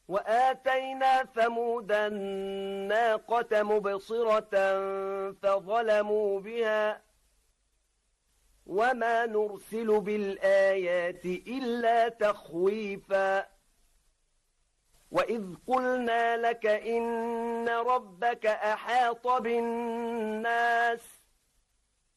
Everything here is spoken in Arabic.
وآتينا ثمود الناقة مبصرة فظلموا بها وما نرسل بالآيات إلا تخويفا وإذ قلنا لك إن ربك أحاط بالناس